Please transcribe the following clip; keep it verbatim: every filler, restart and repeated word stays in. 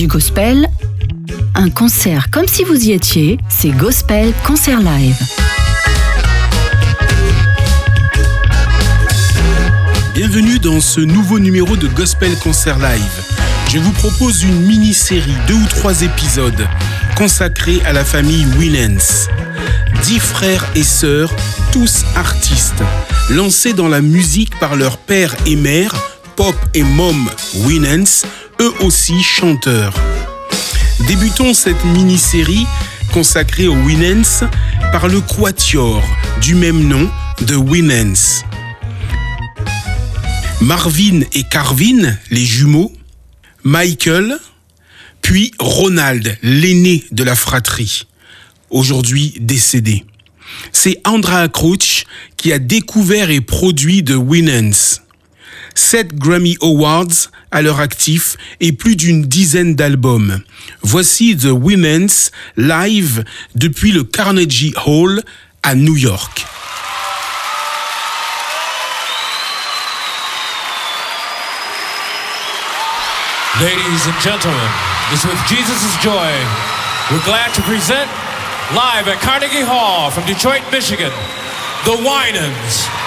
du gospel, un concert comme si vous y étiez, c'est Gospel Concert Live. Bienvenue dans ce nouveau numéro de Gospel Concert Live. Je vous propose une mini-série, deux ou trois épisodes, consacrés à la famille Winans. Dix frères et sœurs, tous artistes, lancés dans la musique par leur père et mère, Pop et Mom Winans, eux aussi chanteurs. Débutons cette mini-série consacrée aux Winans par le quatuor du même nom de Winans. Marvin et Carvin, les jumeaux, Michael, puis Ronald, l'aîné de la fratrie, aujourd'hui décédé. C'est Andrea Crouch qui a découvert et produit The Winans. Sept Grammy Awards à leur actif et plus d'une dizaine d'albums. Voici The Winans live depuis le Carnegie Hall à New York. Ladies and gentlemen, it's with Jesus' joy we're glad to present live at Carnegie Hall from Detroit, Michigan, The Winans.